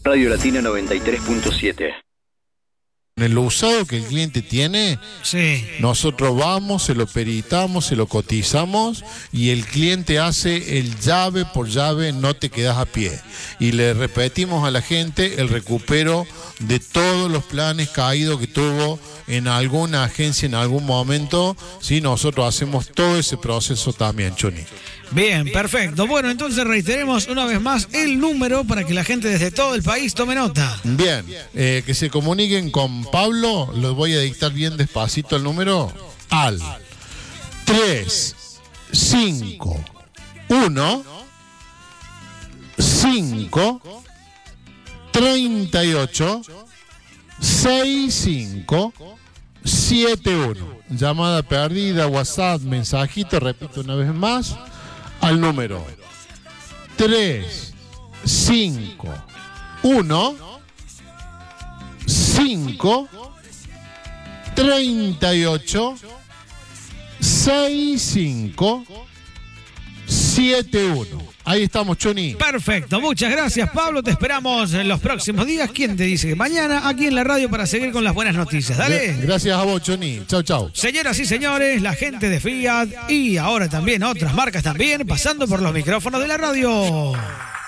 Radio Latina 93.7. En el usado que el cliente tiene, Sí. nosotros vamos, se lo peritamos, se lo cotizamos y el cliente hace el llave por llave, no te quedas a pie. Y le repetimos a la gente el recupero de todos los planes caídos que tuvo en alguna agencia en algún momento. Sí, nosotros hacemos todo ese proceso también, Chuni. Bien, perfecto. Bueno, entonces reiteremos una vez más el número para que la gente desde todo el país tome nota. Bien, que se comuniquen con Pablo, los voy a dictar bien despacito el número, al 351 5 38 65 71. Llamada perdida, WhatsApp, mensajito, repito una vez más, al número 351 5 38 65 71. Ahí estamos, Chuni. Perfecto, muchas gracias, Pablo. Te esperamos en los próximos días. ¿Quién te dice que mañana? Aquí en la radio para seguir con las buenas noticias. Dale. Gracias a vos, Chuni. Chau, chau. Señoras y señores, la gente de Fiat y ahora también otras marcas también pasando por los micrófonos de la radio.